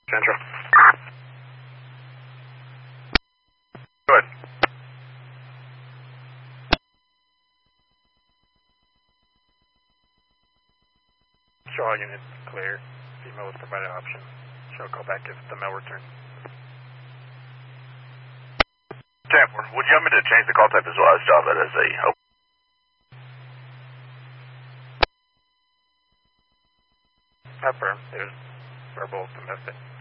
Central. Go ahead. Show all units clear. Female was provided option. She'll call back if the male returns. Tampa, would you want me to change the call type as well as Java as a open? Affirm. There's verbal domestic.